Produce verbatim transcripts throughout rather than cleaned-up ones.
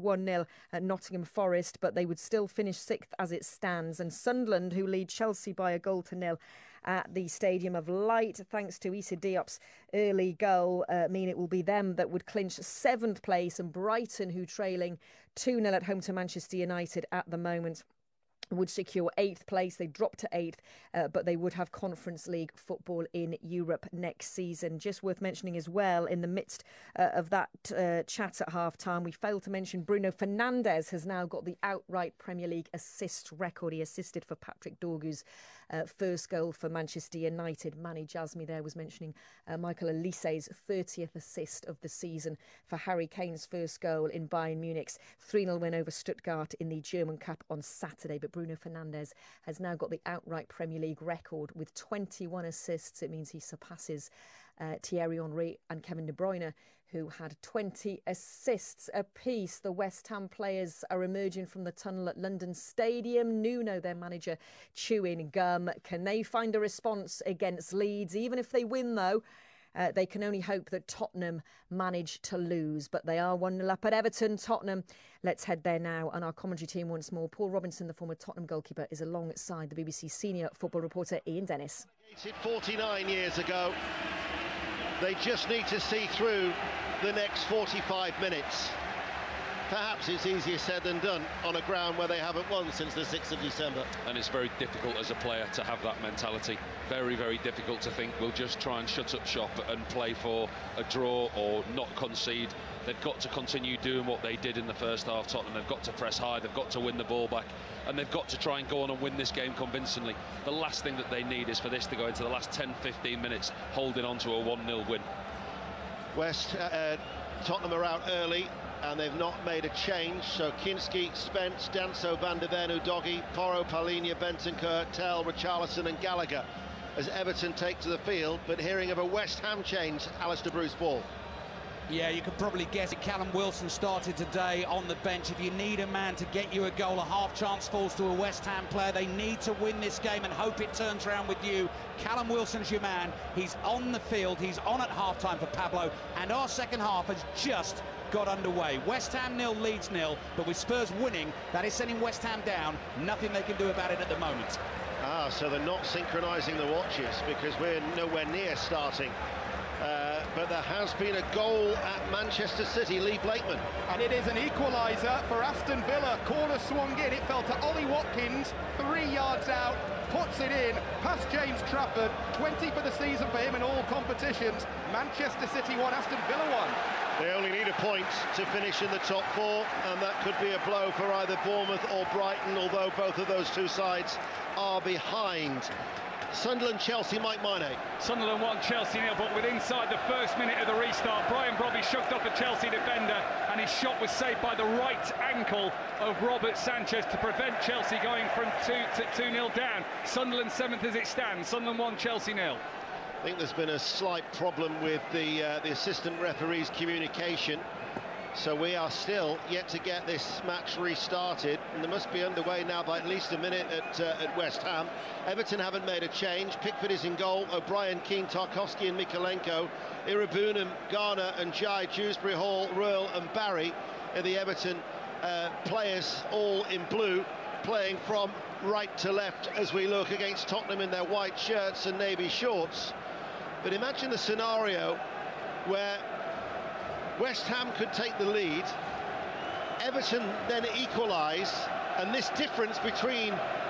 one nil at Nottingham Forest, but they would still finish sixth as it stands. And Sunderland, who lead Chelsea by a goal to nil at the Stadium of Light, thanks to Issa Diop's early goal, uh, mean it will be them that would clinch seventh place. And Brighton, who trailing two nil at home to Manchester United at the moment, would secure eighth place. They dropped to eighth, uh, but they would have Conference League football in Europe next season. Just worth mentioning as well, in the midst uh, of that uh, chat at half-time, we failed to mention Bruno Fernandes has now got the outright Premier League assist record. He assisted for Patrick Dorgu's uh, first goal for Manchester United. Manny Jasmi there was mentioning uh, Michael Olise's thirtieth assist of the season for Harry Kane's first goal in Bayern Munich's three nil win over Stuttgart in the German Cup on Saturday. But Bruno Fernandes has now got the outright Premier League record with twenty-one assists. It means he surpasses uh, Thierry Henry and Kevin De Bruyne, who had twenty assists apiece. The West Ham players are emerging from the tunnel at London Stadium. Nuno, their manager, chewing gum. Can they find a response against Leeds? Even if they win, though, Uh, they can only hope that Tottenham manage to lose, but they are one nil up at Everton. Tottenham, let's head there now. And our commentary team once more. Paul Robinson, the former Tottenham goalkeeper, is alongside the B B C senior football reporter Ian Dennis. forty-nine years ago. They just need to see through the next forty-five minutes. Perhaps it's easier said than done on a ground where they haven't won since the sixth of December. And it's very difficult as a player to have that mentality. Very, very difficult to think we'll just try and shut up shop and play for a draw or not concede. They've got to continue doing what they did in the first half, Tottenham. They've got to press high, they've got to win the ball back, and they've got to try and go on and win this game convincingly. The last thing that they need is for this to go into the last ten fifteen minutes holding on to a one nil win. West, uh, Tottenham are out early, and they've not made a change, so Kinski, Spence, Danso, Van der Ven, Udogie, Porro, Palhinha, Bentancur, Tell, Richarlison and Gallagher as Everton take to the field. But hearing of a West Ham change, Alistair Bruce Ball. Yeah, you could probably guess it. Callum Wilson started today on the bench. If you need a man to get you a goal, a half chance falls to a West Ham player. They need to win this game and hope it turns around with you. Callum Wilson's your man. He's on the field. He's on at half-time for Pablo. And our second half has just got underway. West Ham nil, Leeds nil. But with Spurs winning, that is sending West Ham down. Nothing they can do about it at the moment. Ah, so they're not synchronising the watches because we're nowhere near starting. Uh, but there has been a goal at Manchester City. Lee Blakeman. And it is an equaliser for Aston Villa. Corner swung in, it fell to Ollie Watkins, three yards out, puts it in, past James Trafford. Twenty for the season for him in all competitions. Manchester City won, Aston Villa won. They only need a point to finish in the top four, and that could be a blow for either Bournemouth or Brighton, although both of those two sides are behind. Sunderland, Chelsea, Mike Maine. Sunderland won, Chelsea nil, but with inside the first minute of the restart, Brian Brobby shoved off a Chelsea defender, and his shot was saved by the right ankle of Robert Sanchez to prevent Chelsea going from two to two nil down. Sunderland seventh as it stands. Sunderland won, Chelsea nil. I think there's been a slight problem with the uh, the assistant referee's communication. So we are still yet to get this match restarted, and they must be underway now by at least a minute at, uh, at West Ham. Everton haven't made a change. Pickford is in goal. O'Brien, Keane, Tarkowski and Mikalenko. Irabunam, Garner and Jai, Dewsbury Hall, Ruel and Barry are the Everton uh, players, all in blue, playing from right to left as we look against Tottenham in their white shirts and navy shorts. But imagine the scenario where West Ham could take the lead, Everton then equalise, and this difference between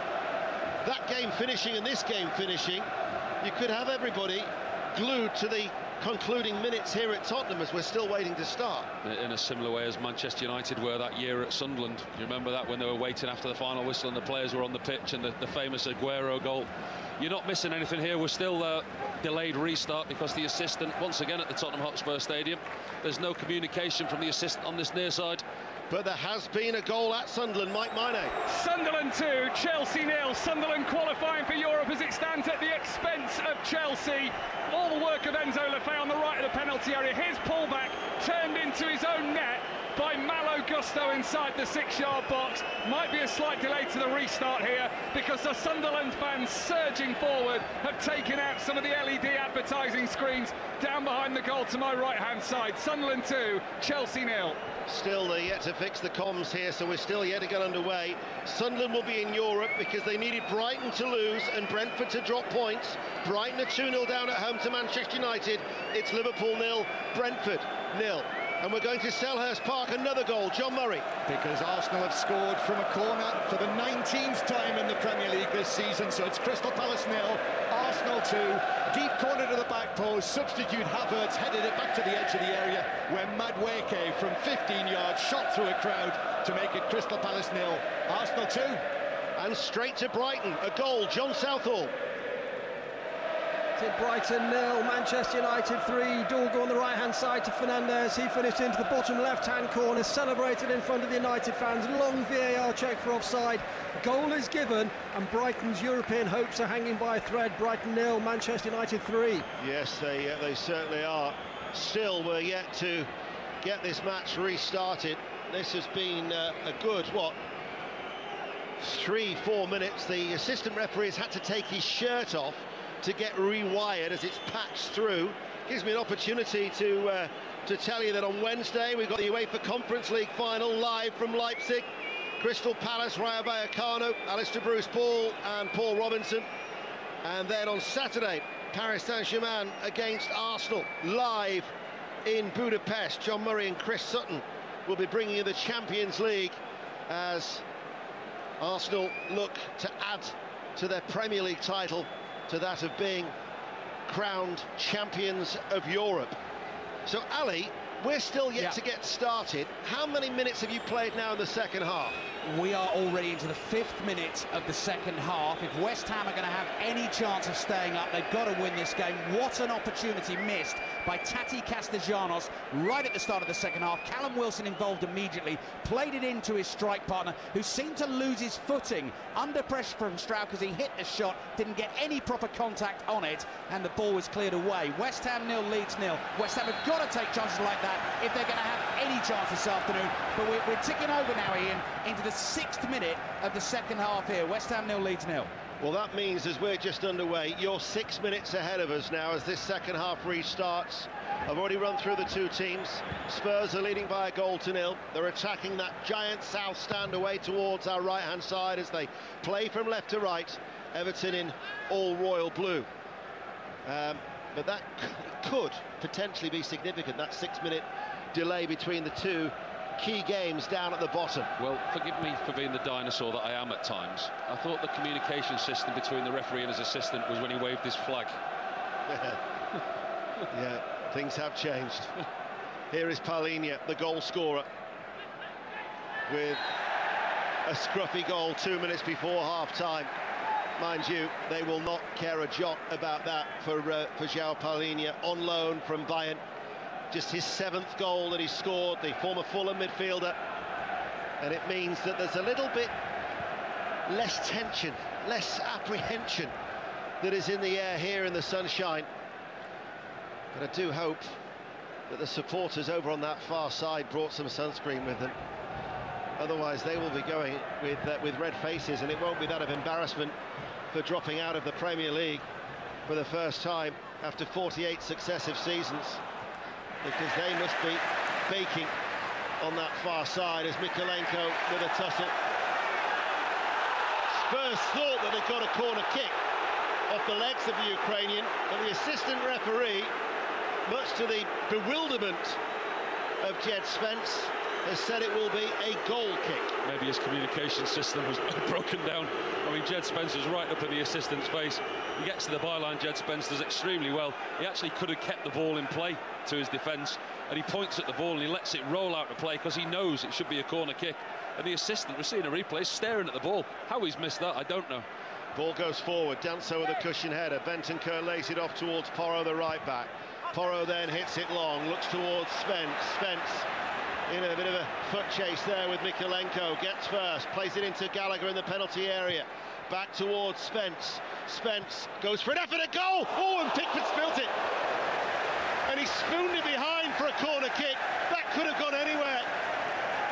that game finishing and this game finishing, you could have everybody glued to the concluding minutes here at Tottenham as we're still waiting to start. In a similar way as Manchester United were that year at Sunderland. You remember that when they were waiting after the final whistle and the players were on the pitch, and the, the famous Aguero goal. You're not missing anything here. We're still uh, delayed restart because the assistant, once again at the Tottenham Hotspur Stadium, there's no communication from the assistant on this near side. But there has been a goal at Sunderland, Mike Maine. Sunderland two, Chelsea nil. Sunderland qualifying for Europe as it stands at the expense of Chelsea. All the work of Enzo Lefebvre on the right of the penalty area. His pullback turned into his own net. by Malo Gusto inside the six-yard box. Might be a slight delay to the restart here because the Sunderland fans surging forward have taken out some of the L E D advertising screens down behind the goal to my right-hand side. Sunderland two, Chelsea nil. Still, they're yet to fix the comms here, so we're still yet to get underway. Sunderland will be in Europe because they needed Brighton to lose and Brentford to drop points. Brighton are two nil down at home to Manchester United. It's Liverpool nil, Brentford nil. And we're going to Selhurst Park, another goal, John Murray. Because Arsenal have scored from a corner for the nineteenth time in the Premier League this season, so it's Crystal Palace nil, Arsenal two. Deep corner to the back post, substitute Havertz headed it back to the edge of the area where Madueke from fifteen yards shot through a crowd to make it Crystal Palace nil, Arsenal two. And straight to Brighton, a goal, John Southall. Brighton nil, Manchester United three. Dorgo on the right hand side to Fernandes. He finished into the bottom left hand corner, celebrated in front of the United fans. Long V A R check for offside. Goal is given and Brighton's European hopes are hanging by a thread. Brighton nil, Manchester United three. Yes, they uh, they certainly are. Still, we're yet to get this match restarted. This has been uh, a good, what, three, four minutes. The assistant referee has had to take his shirt off to get rewired as it's patched through. Gives me an opportunity to uh, to tell you that on Wednesday we've got the UEFA Conference League final live from Leipzig. Crystal Palace, Rayo Vallecano, Alistair Bruce-Ball and Paul Robinson. And then on Saturday, Paris Saint-Germain against Arsenal, live in Budapest. John Murray and Chris Sutton will be bringing you the Champions League as Arsenal look to add to their Premier League title, to that of being crowned champions of Europe. So, Ali, we're still yet yeah. to get started. How many minutes have you played now in the second half? We are already into the fifth minute of the second half. If West Ham are going to have any chance of staying up, they've got to win this game. What an opportunity missed by Tati Castellanos right at the start of the second half. Callum Wilson involved immediately, played it into his strike partner, who seemed to lose his footing under pressure from Stroud because he hit the shot, didn't get any proper contact on it, and the ball was cleared away. West Ham nil, Leeds nil. West Ham have got to take chances like that if they're going to have any chance this afternoon. But we're, we're ticking over now, Ian, into the sixth minute of the second half here. West Ham nil, Leeds nil. Well, that means as we're just underway, you're six minutes ahead of us now as this second half restarts. I've already run through the two teams. Spurs are leading by a goal to nil. They're attacking that giant south stand away towards our right-hand side as they play from left to right. Everton in all royal blue. Um, but that could potentially be significant, that six-minute delay between the two key games down at the bottom. Well, forgive me for being the dinosaur that I am at times. I thought the communication system between the referee and his assistant was when he waved his flag. Yeah, things have changed. Here is Palhinha, the goal scorer, with a scruffy goal two minutes before half-time. Mind you, they will not care a jot about that for, uh, for João Palhinha, on loan from Bayern. Just his seventh goal that he scored, the former Fulham midfielder. And it means that there's a little bit less tension, less apprehension that is in the air here in the sunshine. But I do hope that the supporters over on that far side brought some sunscreen with them. Otherwise they will be going with, uh, with red faces, and it won't be that of embarrassment for dropping out of the Premier League for the first time after forty-eight successive seasons. Because they must be baking on that far side as Mykolenko with a tussle. Spurs thought that they got a corner kick off the legs of the Ukrainian, but the assistant referee, much to the bewilderment of Jed Spence, has said it will be a goal kick. Maybe his communication system was broken down. I mean, Jed Spence was right up in the assistant's face. He gets to the byline. Jed Spence does extremely well. He actually could have kept the ball in play to his defence, and he points at the ball and he lets it roll out to play because he knows it should be a corner kick. And the assistant, we're seeing a replay, staring at the ball. How he's missed that, I don't know. Ball goes forward. Danso with a cushion header. Bentancur lays it off towards Porro, the right back. Porro then hits it long, looks towards Spence. Spence in a bit of a foot chase there with Mykolenko, gets first, plays it into Gallagher in the penalty area, back towards Spence. Spence goes for an effort at goal. Oh, and Pickford spilt it, and he spooned it behind for a corner kick. That could have gone anywhere.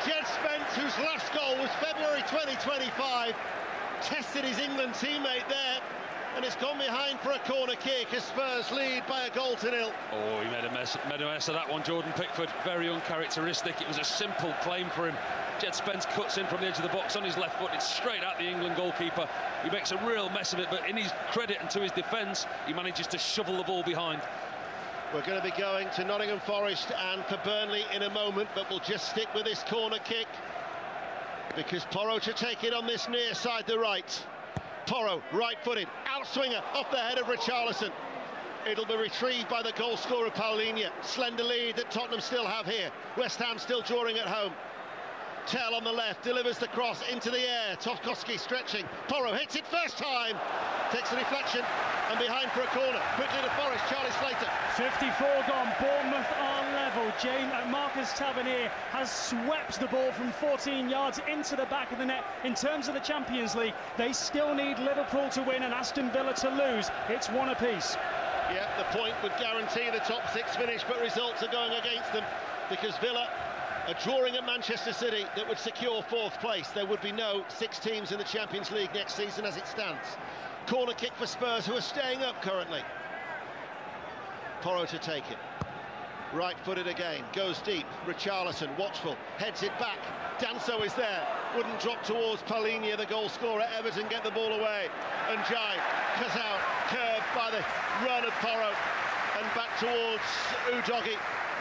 Jed Spence, whose last goal was February twenty twenty-five, tested his England teammate there, and it's gone behind for a corner kick as Spurs lead by a goal to nil. Oh, he made a mess, made a mess of that one, Jordan Pickford. Very uncharacteristic. It was a simple claim for him. Jed Spence cuts in from the edge of the box on his left foot. It's straight at the England goalkeeper. He makes a real mess of it, but in his credit and to his defence, he manages to shovel the ball behind. We're going to be going to Nottingham Forest and for Burnley in a moment, but we'll just stick with this corner kick because Porro to take it on this near side, the right. Porro, right-footed, outswinger off the head of Richarlison. It'll be retrieved by the goal scorer Paulinho. Slender lead that Tottenham still have here. West Ham still drawing at home. Tell on the left, delivers the cross into the air. Tarkowski stretching. Porro hits it first time. Takes a deflection and behind for a corner. Quickly to Forest, Charlie Slater. fifty-four gone, Bournemouth are level. James, uh, Marcus Tavernier has swept the ball from fourteen yards into the back of the net. In terms of the Champions League, they still need Liverpool to win and Aston Villa to lose. It's one apiece. Yeah, the point would guarantee the top six finish, but results are going against them because Villa are drawing at Manchester City that would secure fourth place. There would be no six teams in the Champions League next season as it stands. Corner kick for Spurs, who are staying up currently. Porro to take it. Right-footed again, goes deep. Richarlison, watchful, heads it back. Danso is there, wouldn't drop towards Paulinho, the goal scorer. Everton get the ball away. And Jai cut out, curved by the run of Porro. And back towards Udogie.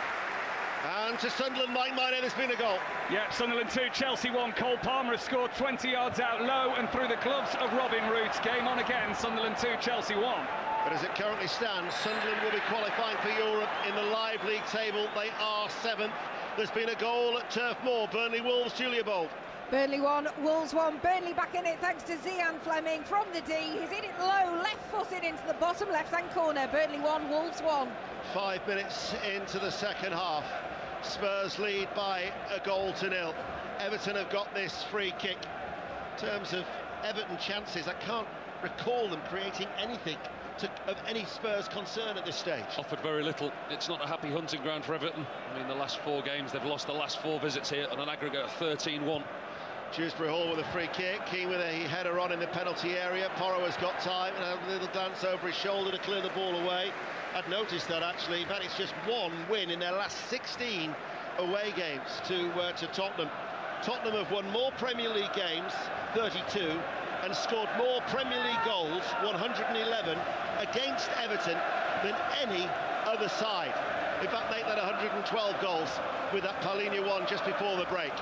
And to Sunderland, Mike Minor, there's been a goal. Yeah, Sunderland two, Chelsea one. Cole Palmer has scored twenty yards out low and through the gloves of Robin Root. Game on again, Sunderland two, Chelsea one. But as it currently stands, Sunderland will be qualifying for Europe in the live league table. They are seventh. There's been a goal at Turf Moor. Burnley Wolves, Julia Bold. Burnley one, Wolves one. Burnley back in it thanks to Zian Fleming from the D. He's hit it low, left-footed into the bottom left-hand corner. Burnley one, Wolves one. Five minutes into the second half. Spurs lead by a goal to nil. Everton have got this free kick. In terms of Everton chances, I can't recall them creating anything to, of any Spurs concern at this stage. Offered very little. It's not a happy hunting ground for Everton. I mean, the last four games, they've lost the last four visits here on an aggregate of thirteen one. Dewsbury Hall with a free kick. Keane with a header on in the penalty area. Porro has got time and a little glance over his shoulder to clear the ball away. I'd noticed that actually, but it's just one win in their last sixteen away games to uh, to Tottenham. Tottenham have won more Premier League games, thirty-two, and scored more Premier League goals, one hundred eleven, against Everton than any other side. In fact, they had one hundred twelve goals with that Paulinho one just before the break.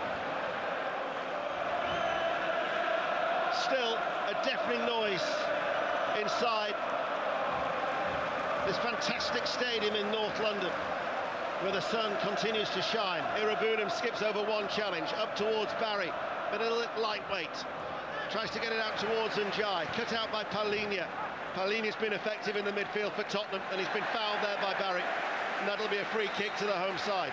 Still a deafening noise inside this fantastic stadium in North London, where the sun continues to shine. Irabunum skips over one challenge, up towards Barry, but a little lightweight. Tries to get it out towards Njai, cut out by Paulinho. Paulinho's been effective in the midfield for Tottenham, and he's been fouled there by Barry. And that'll be a free kick to the home side.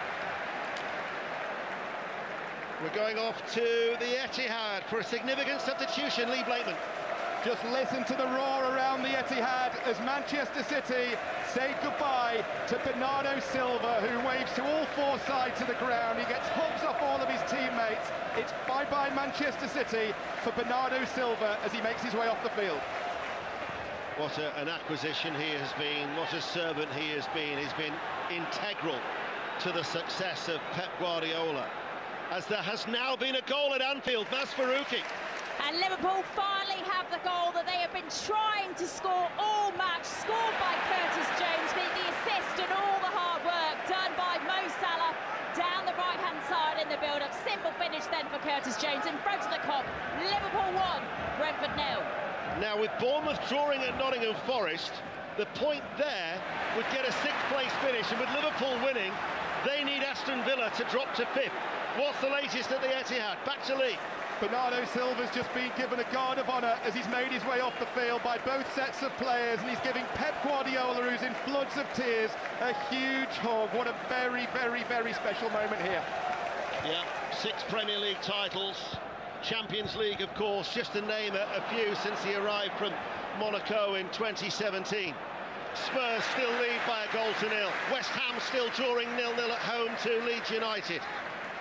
We're going off to the Etihad for a significant substitution, Lee Blakeman. Just listen to the roar around the Etihad as Manchester City say goodbye to Bernardo Silva, who waves to all four sides of the ground. He gets hugs off all of his teammates. It's bye-bye Manchester City for Bernardo Silva as he makes his way off the field. What a, an acquisition he has been, what a servant he has been. He's been integral to the success of Pep Guardiola, as there has now been a goal at Anfield. Mas Faruqi. And Liverpool finally have the goal that they have been trying to score all match, scored by Curtis Jones, with the assist and all the hard work done by Mo Salah down the right-hand side in the build-up. Simple finish then for Curtis Jones in front of the Kop. Liverpool one, Brentford nil. Now with Bournemouth drawing at Nottingham Forest, the point there would get a sixth place finish, and with Liverpool winning, they need Aston Villa to drop to fifth. What's the latest at the Etihad? Back to Lee. Bernardo Silva's just been given a guard of honour as he's made his way off the field by both sets of players, and he's giving Pep Guardiola, who's in floods of tears, a huge hug. What a very, very, very special moment here. Yeah, six Premier League titles, Champions League, of course, just to name a, a few since he arrived from Monaco in twenty seventeen. Spurs still lead by a goal to nil. West Ham still drawing nil nil at home to Leeds United.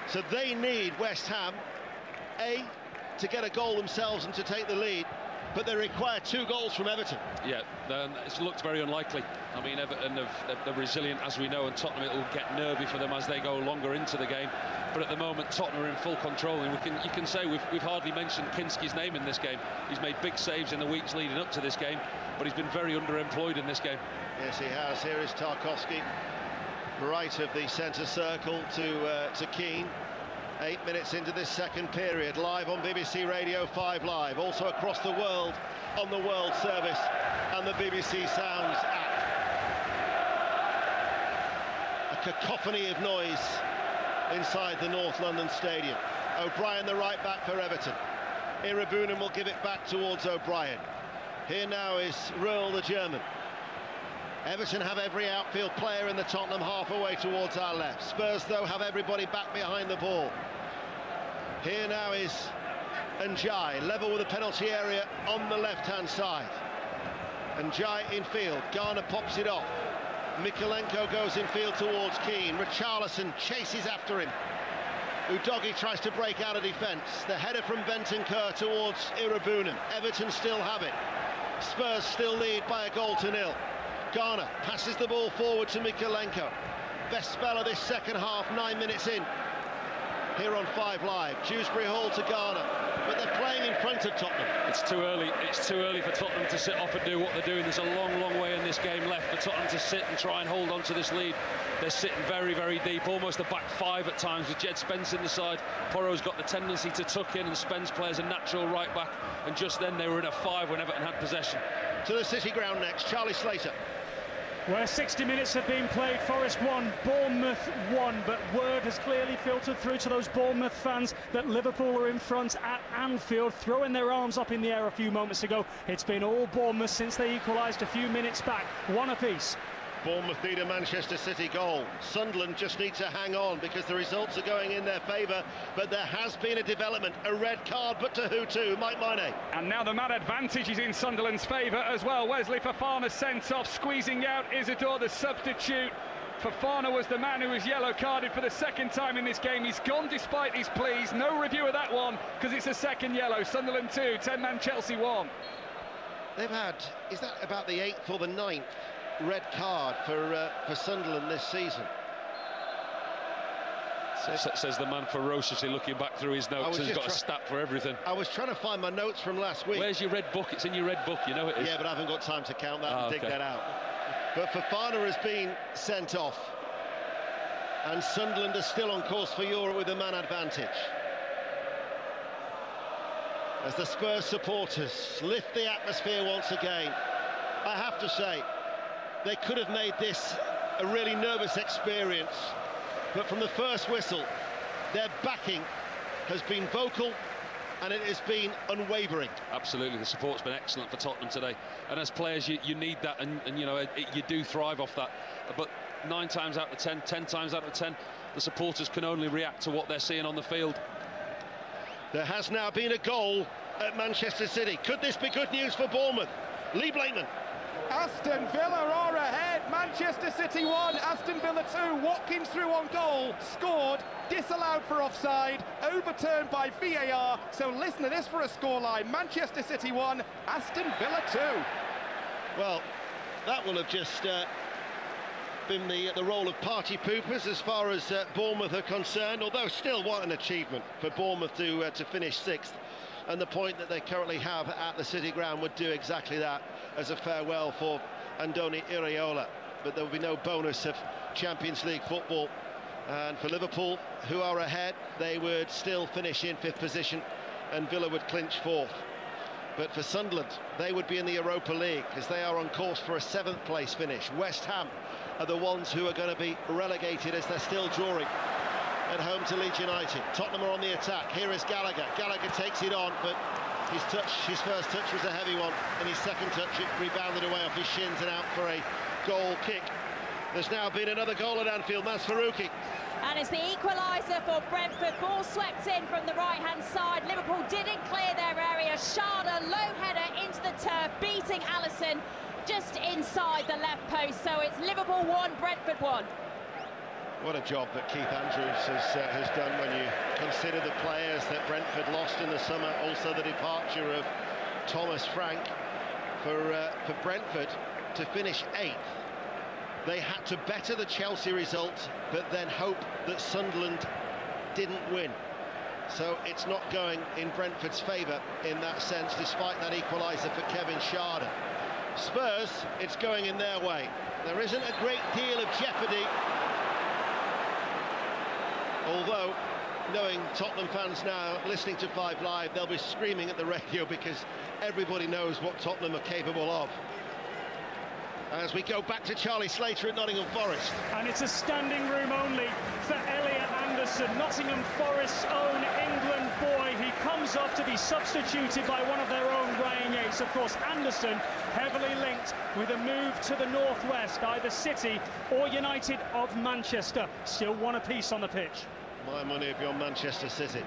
So they need West Ham, A, to get a goal themselves and to take the lead, but they require two goals from Everton. Yeah, um, it's looked very unlikely. I mean, Everton have, they're resilient, as we know, and Tottenham, it will get nervy for them as they go longer into the game. But at the moment, Tottenham are in full control, and we can, you can say we've, we've hardly mentioned Kinski's name in this game. He's made big saves in the weeks leading up to this game, but he's been very underemployed in this game. Yes, he has. Here is Tarkowski, right of the centre circle to, uh, to Keane. Eight minutes into this second period, live on B B C Radio five Live, also across the world on the World Service and the B B C Sounds app. A cacophony of noise inside the North London Stadium. O'Brien, the right back for Everton. Irabunen will give it back towards O'Brien. Here now is Röhl, the German. Everton have every outfield player in the Tottenham half away towards our left. Spurs, though, have everybody back behind the ball. Here now is Njai, level with the penalty area on the left-hand side. Njai in field, Garner pops it off. Mykolenko goes in field towards Keane. Richarlison chases after him. Udogie tries to break out of defence. The header from Bentancur towards Irabunen. Everton still have it. Spurs still lead by a goal to nil. Garner passes the ball forward to Mykolenko. Best spell of this second half, nine minutes in. Here on five Live, Dewsbury Hall to Garner, but they're playing in front of Tottenham. It's too early. It's too early for Tottenham to sit off and do what they're doing. There's a long, long way in this game left for Tottenham to sit and try and hold on to this lead. They're sitting very, very deep, almost a back five at times with Jed Spence in the side. Porro's got the tendency to tuck in, and Spence plays a natural right back. And just then they were in a five when Everton had possession. To the City ground next, Charlie Slater. Where sixty minutes have been played, Forest won, Bournemouth won, but word has clearly filtered through to those Bournemouth fans that Liverpool are in front at Anfield, throwing their arms up in the air a few moments ago. It's been all Bournemouth since they equalised a few minutes back, one apiece. Bournemouth need a Manchester City goal. Sunderland just need to hang on because the results are going in their favour, but there has been a development, a red card, but to who to? Mike Maine. And now the man advantage is in Sunderland's favour as well. Wesley Fofana sent off, squeezing out Isidore, the substitute. Fofana was the man who was yellow carded for the second time in this game. He's gone despite his pleas. No review of that one because it's a second yellow. Sunderland two, ten man Chelsea one. They've had, is that about the eighth or the ninth red card for uh, for Sunderland this season? Says, says the man ferociously looking back through his notes. He's got a stat for everything. I was trying to find my notes from last week. Where's your red book? It's in your red book, you know it is. Yeah, but I haven't got time to count that oh, and dig okay. that out. But Fofana has been sent off, and Sunderland are still on course for Europe with a man advantage. As the Spurs supporters lift the atmosphere once again, I have to say, they could have made this a really nervous experience, but from the first whistle, their backing has been vocal and it has been unwavering. Absolutely, the support's been excellent for Tottenham today, and as players you, you need that, and, and you know it, you do thrive off that, but nine times out of ten, ten times out of ten, the supporters can only react to what they're seeing on the field. There has now been a goal at Manchester City. Could this be good news for Bournemouth? Lee Blakeman. Aston Villa are ahead. Manchester City one, Aston Villa two. Watkins through on goal, scored, disallowed for offside, overturned by V A R. So listen to this for a scoreline. Manchester City one, Aston Villa two. Well, that will have just uh, been the, the role of party poopers as far as uh, Bournemouth are concerned, although still what an achievement for Bournemouth to, uh, to finish sixth. And the point that they currently have at the City ground would do exactly that as a farewell for Andoni Iraola. But there will be no bonus of Champions League football. And for Liverpool, who are ahead, they would still finish in fifth position and Villa would clinch fourth. But for Sunderland, they would be in the Europa League as they are on course for a seventh place finish. West Ham are the ones who are going to be relegated as they're still drawing at home to Leeds United. Tottenham are on the attack. Here is Gallagher. Gallagher takes it on, but his touch, his first touch was a heavy one, and his second touch it rebounded away off his shins and out for a goal kick. There's now been another goal at Anfield. That's Faruqi. And it's the equaliser for Brentford. Ball swept in from the right-hand side. Liverpool didn't clear their area. Sharda, low header into the turf, beating Alisson just inside the left post. So it's Liverpool one, Brentford one. What a job that Keith Andrews has, uh, has done when you consider the players that Brentford lost in the summer, also the departure of Thomas Frank. For, uh, for Brentford to finish eighth, they had to better the Chelsea result, but then hope that Sunderland didn't win. So it's not going in Brentford's favour in that sense, despite that equaliser for Kevin Schade. Spurs, it's going in their way. There isn't a great deal of jeopardy, although, knowing Tottenham fans now listening to Five Live, they'll be screaming at the radio because everybody knows what Tottenham are capable of. As we go back to Charlie Slater at Nottingham Forest. And it's a standing room only for Elliot Anderson, Nottingham Forest's own England boy. He comes off to be substituted by one of their own Ryan Yates. Of course, Anderson heavily linked with a move to the northwest, either City or United of Manchester. Still one apiece on the pitch. My money if you're Manchester City.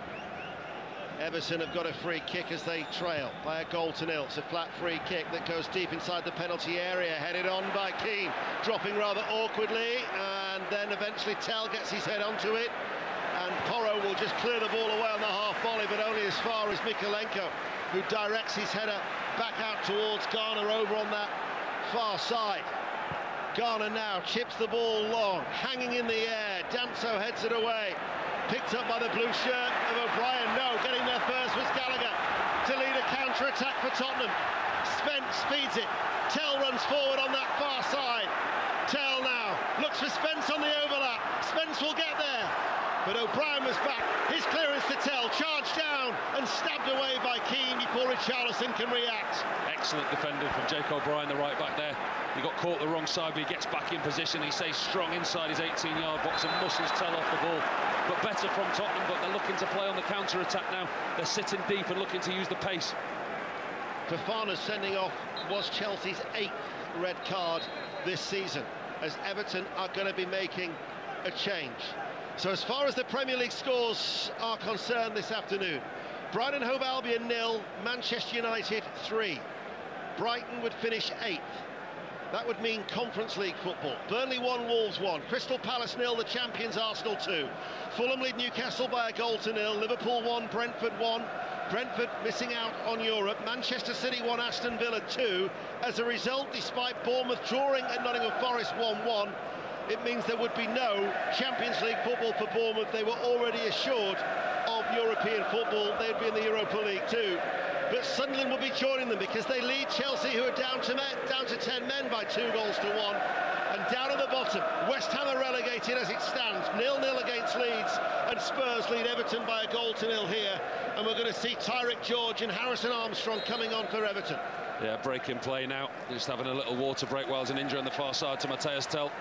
Everton have got a free kick as they trail by a goal to nil. It's a flat free kick that goes deep inside the penalty area, headed on by Keane, dropping rather awkwardly, and then eventually Tell gets his head onto it, and Porro will just clear the ball away on the half volley, but only as far as Mykolenko, who directs his header back out towards Garner over on that far side. Garner now chips the ball long, hanging in the air. Danso heads it away. Picked up by the blue shirt of O'Brien. No, getting there first was Gallagher to lead a counter-attack for Tottenham. Spence speeds it. Tell runs forward on that far side. Tell now looks for Spence on the overlap. Spence will get there, but O'Brien was back. His clearance to Tell, charged down and stabbed away by Keane before Richarlison can react. Excellent defending from Jake O'Brien, the right back there. He got caught the wrong side, but he gets back in position. He stays strong inside his eighteen yard box and muscles Tell off the ball. But better from Tottenham, but they're looking to play on the counter-attack now. They're sitting deep and looking to use the pace. Fofana's sending off was Chelsea's eighth red card this season, as Everton are going to be making a change. So as far as the Premier League scores are concerned this afternoon, Brighton Hove Albion nil, Manchester United three. Brighton would finish eighth. That would mean Conference League football. Burnley one, Wolves one. Crystal Palace nil, the champions Arsenal two. Fulham lead Newcastle by a goal to nil. Liverpool one, Brentford one. Brentford missing out on Europe. Manchester City one, Aston Villa two. As a result, despite Bournemouth drawing at Nottingham Forest one one, it means there would be no Champions League football for Bournemouth. They were already assured of European football. They'd be in the Europa League too. But Sunderland will be joining them because they lead Chelsea, who are down to men, down to ten men by two goals to one. And down at the bottom, West Ham are relegated as it stands, nil nil against Leeds, and Spurs lead Everton by a goal to nil here. And we're going to see Tyrick George and Harrison Armstrong coming on for Everton. Yeah, breaking play now. Just having a little water break while there's an injury on the far side to Matthias Tell.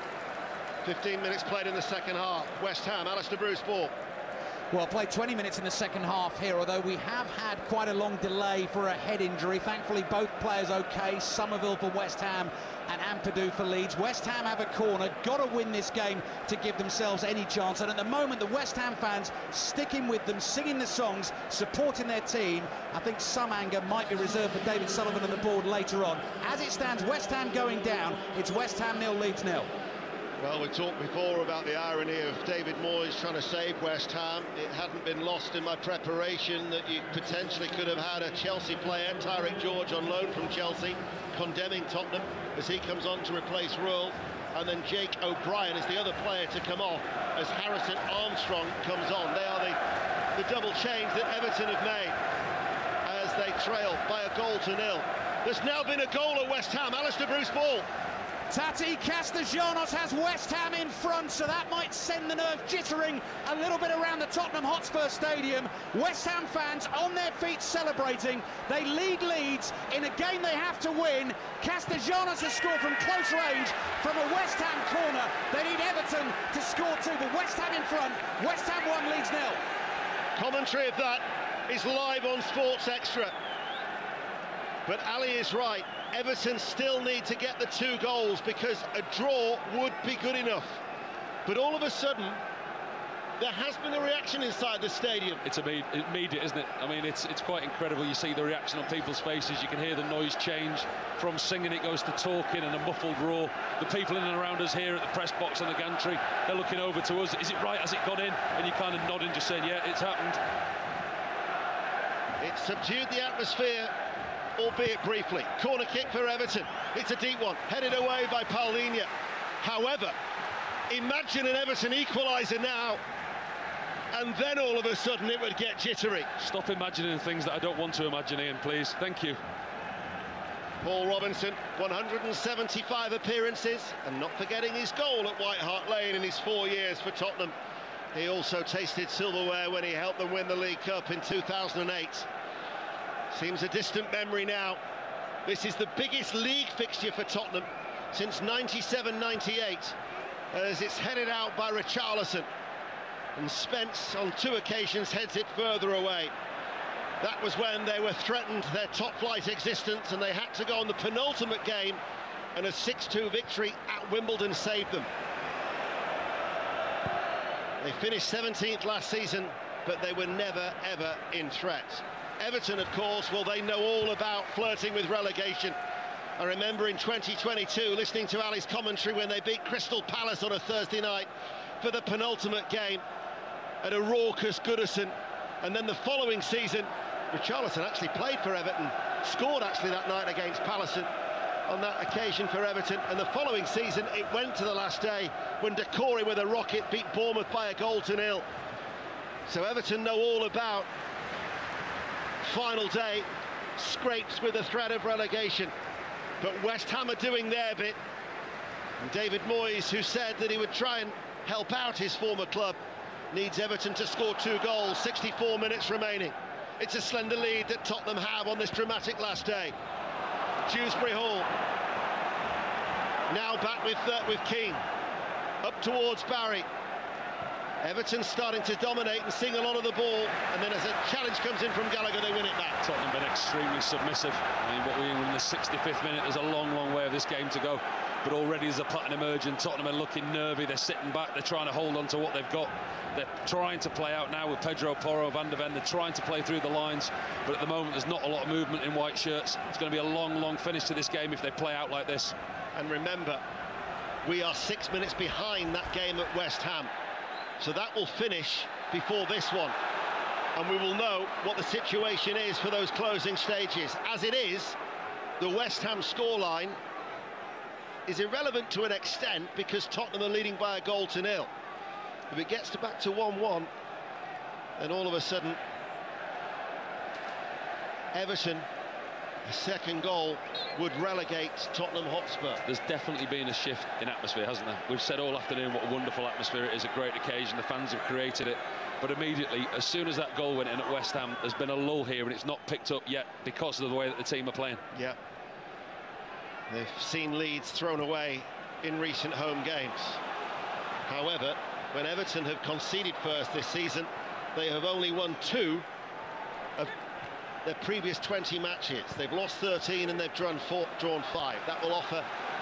fifteen minutes played in the second half. West Ham, Alistair Bruce ball. Well, played twenty minutes in the second half here, although we have had quite a long delay for a head injury. Thankfully, both players okay. Somerville for West Ham and Ampadu for Leeds. West Ham have a corner, got to win this game to give themselves any chance. And at the moment, the West Ham fans sticking with them, singing the songs, supporting their team. I think some anger might be reserved for David Sullivan on the board later on. As it stands, West Ham going down. It's West Ham nil, Leeds nil. Well, we talked before about the irony of David Moyes trying to save West Ham. It hadn't been lost in my preparation that you potentially could have had a Chelsea player, Tyrick George, on loan from Chelsea, condemning Tottenham as he comes on to replace Ruhl. And then Jake O'Brien is the other player to come off as Harrison Armstrong comes on. They are the, the double change that Everton have made as they trail by a goal to nil. There's now been a goal at West Ham. Alistair Bruce ball. Tati Castellanos has West Ham in front, so that might send the nerve jittering a little bit around the Tottenham Hotspur Stadium. West Ham fans on their feet celebrating. They lead Leeds in a game they have to win. Castellanos has scored from close range from a West Ham corner. They need Everton to score too, but West Ham in front. West Ham one, Leeds nil. Commentary of that is live on Sports Extra. But Ali is right. Everton still need to get the two goals because a draw would be good enough. But all of a sudden, there has been a reaction inside the stadium. It's immediate, isn't it? I mean, it's it's quite incredible. You see the reaction on people's faces. You can hear the noise change. From singing, it goes to talking and a muffled roar. The people in and around us here at the press box and the gantry, they're looking over to us. Is it right? Has it gone in? And you kind of nodding, just saying, yeah, it's happened. It subdued the atmosphere, albeit briefly. Corner kick for Everton. It's a deep one, headed away by Paulinho. However, imagine an Everton equaliser now, and then all of a sudden it would get jittery. Stop imagining things that I don't want to imagine, Ian, please. Thank you. Paul Robinson, one hundred seventy-five appearances, and not forgetting his goal at White Hart Lane in his four years for Tottenham. He also tasted silverware when he helped them win the League Cup in two thousand eight. Seems a distant memory now. This is the biggest league fixture for Tottenham since ninety-seven ninety-eight, as it's headed out by Richarlison, and Spence on two occasions heads it further away. That was when they were threatened their top-flight existence, and they had to go on the penultimate game, and a six two victory at Wimbledon saved them. They finished seventeenth last season, but they were never, ever in threat. Everton, of course, well, they know all about flirting with relegation. I remember in twenty twenty-two listening to Ali's commentary when they beat Crystal Palace on a Thursday night for the penultimate game at a raucous Goodison. And then the following season, Richarlison actually played for Everton, scored actually that night against Palace on that occasion for Everton. And the following season, it went to the last day when Decore with a rocket beat Bournemouth by a goal to nil. So Everton know all about final day scrapes with the threat of relegation. But West Ham are doing their bit. And David Moyes, who said that he would try and help out his former club, needs Everton to score two goals, sixty-four minutes remaining. It's a slender lead that Tottenham have on this dramatic last day. Dewsbury Hall now back with uh, with Keane, up towards Barry. Everton starting to dominate and seeing a lot of the ball, and then as a challenge comes in from Gallagher, they win it back. Tottenham been extremely submissive. I mean, what we're in the sixty-fifth minute, there's a long, long way of this game to go. But already as a pattern emerging, Tottenham are looking nervy, they're sitting back, they're trying to hold on to what they've got. They're trying to play out now with Pedro Porro, Van de Ven, they're trying to play through the lines, but at the moment there's not a lot of movement in white shirts. It's going to be a long, long finish to this game if they play out like this. And remember, we are six minutes behind that game at West Ham. So that will finish before this one. And we will know what the situation is for those closing stages. As it is, the West Ham scoreline is irrelevant to an extent because Tottenham are leading by a goal to nil. If it gets to back to one one, then all of a sudden Everton, a second goal, would relegate Tottenham Hotspur. There's definitely been a shift in atmosphere, hasn't there? We've said all afternoon what a wonderful atmosphere it is, a great occasion, the fans have created it. But immediately, as soon as that goal went in at West Ham, there's been a lull here and it's not picked up yet because of the way that the team are playing. Yeah. They've seen leads thrown away in recent home games. However, when Everton have conceded first this season, they have only won two of their previous twenty matches. They've lost thirteen and they've drawn, four, drawn five. That will offer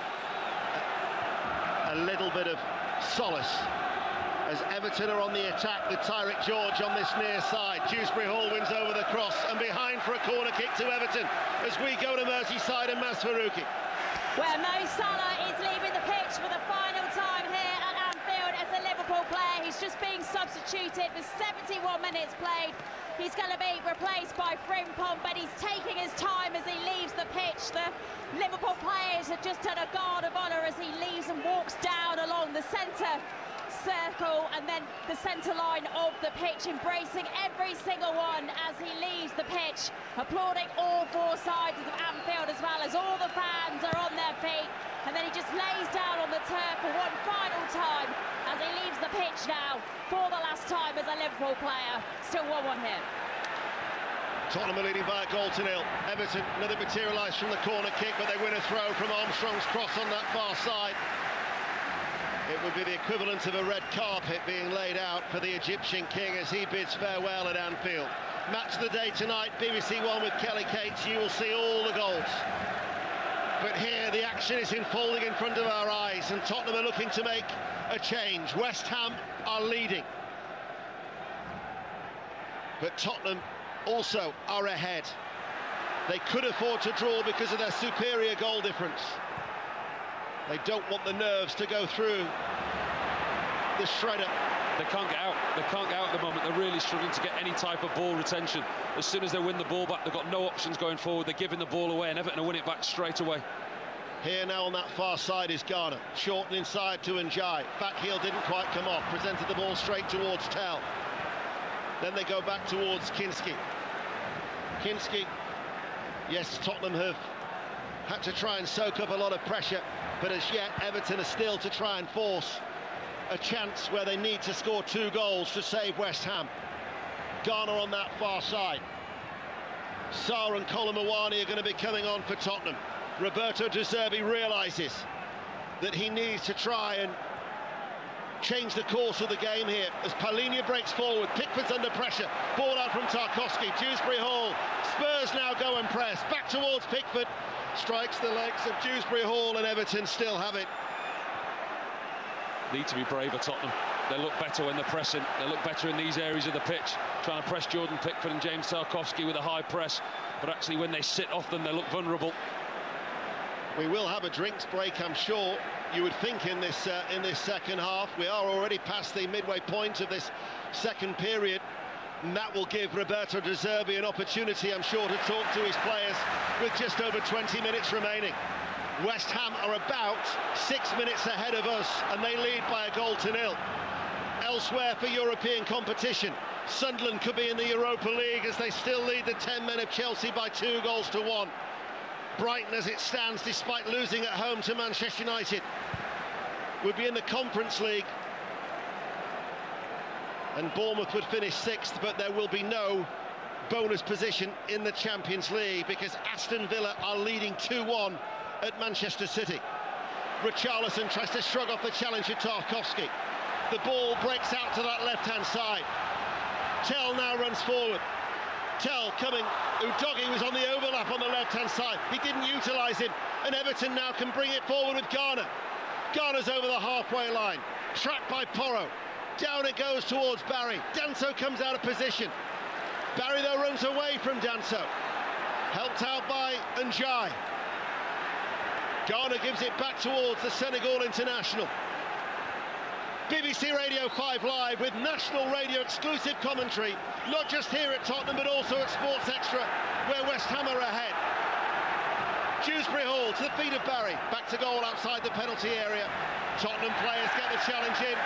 a, a little bit of solace as Everton are on the attack with Tyrick George on this near side. Dewsbury Hall wins over the cross and behind for a corner kick to Everton as we go to Merseyside and Masfarouki. Where Mo Salah is leaving the pitch for the final time here at Anfield as a Liverpool player. He's just being substituted with seventy-one minutes played. He's going to be replaced by Frimpong, but he's taking his time as he leaves the pitch. The Liverpool players have just done a guard of honour as he leaves and walks down along the centre circle and then the centre line of the pitch, embracing every single one as he leaves the pitch, applauding all four sides of Anfield as well as all the fans are on their feet. And then he just lays down on the turf for one final time as he leaves the pitch now for the last time as a Liverpool player. Still one one here. Tottenham are leading by a goal to nil. Everton, another materialised from the corner kick, but they win a throw from Armstrong's cross on that far side. It would be the equivalent of a red carpet being laid out for the Egyptian king as he bids farewell at Anfield. Match of the day tonight, B B C One with Kelly Cates. You will see all the goals. But here the action is unfolding in front of our eyes and Tottenham are looking to make a change. West Ham are leading. But Tottenham also are ahead. They could afford to draw because of their superior goal difference. They don't want the nerves to go through the shredder. They can't get out. They can't get out at the moment. They're really struggling to get any type of ball retention. As soon as they win the ball back, they've got no options going forward. They're giving the ball away, and Everton will win it back straight away. Here now on that far side is Garner. Shorten inside to Njai. Back heel didn't quite come off. Presented the ball straight towards Tell. Then they go back towards Kinski. Kinski, yes, Tottenham have had to try and soak up a lot of pressure, but as yet Everton are still to try and force a chance where they need to score two goals to save West Ham. Garner on that far side. Sarr and Colomawani are going to be coming on for Tottenham. Roberto De Zerbi realises that he needs to try and change the course of the game here as Palhinha breaks forward. Pickford's under pressure. Ball out from Tarkowski. Dewsbury Hall. Spurs now go and press. Back towards Pickford. Strikes the legs of Dewsbury Hall, and Everton still have it. Need to be braver, Tottenham. They look better when they're pressing. They look better in these areas of the pitch, trying to press Jordan Pickford and James Tarkowski with a high press. But actually, when they sit off them, they look vulnerable. We will have a drinks break, I'm sure. You would think in this uh, in this second half. We are already past the midway point of this second period, and that will give Roberto De Zerbi an opportunity, I'm sure, to talk to his players with just over twenty minutes remaining. West Ham are about six minutes ahead of us, and they lead by a goal to nil. Elsewhere for European competition, Sunderland could be in the Europa League as they still lead the ten men of Chelsea by two goals to one. Brighton, as it stands, despite losing at home to Manchester United, would be in the Conference League, and Bournemouth would finish sixth, but there will be no bonus position in the Champions League because Aston Villa are leading two one at Manchester City. Richarlison tries to shrug off the challenge of Tarkowski. The ball breaks out to that left-hand side. Tell now runs forward. Tell coming, Udogie was on the overlap on the left-hand side. He didn't utilise him, and Everton now can bring it forward with Garner. Garner's over the halfway line, tracked by Porro. Down it goes towards Barry. Danso comes out of position. Barry, though, runs away from Danso. Helped out by Njai. Garner gives it back towards the Senegal international. B B C Radio five Live with national radio exclusive commentary, not just here at Tottenham but also at Sports Extra, where West Ham are ahead. Dewsbury Hall to the feet of Barry, back to goal outside the penalty area. Tottenham players get the challenge in,